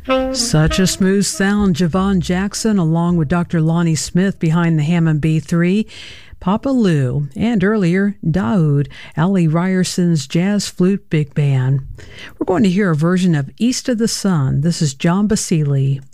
Such a smooth sound. Javon Jackson along with Dr. Lonnie Smith behind the Hammond B3, Papa Lou, and earlier Daoud, Ali Ryerson's Jazz Flute Big Band. We're going to hear a version of East of the Sun. This is John Basili.